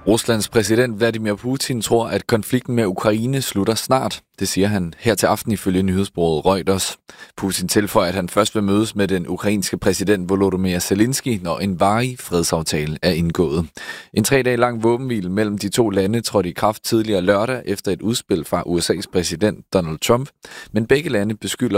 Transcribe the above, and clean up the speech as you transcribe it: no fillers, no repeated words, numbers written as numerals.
Ruslands præsident Vladimir Putin tror, at konflikten med Ukraine slutter snart. Det siger han her til aften ifølge nyhedsbureauet Reuters. Putin tilføjer, at han først vil mødes med den ukrainske præsident Volodymyr Zelensky, når en varig fredsaftale er indgået. En 3 dage lang våbenhvile mellem de to lande trådte i kraft tidligere lørdag efter et udspil fra USA's præsident Donald Trump, men begge lande beskylder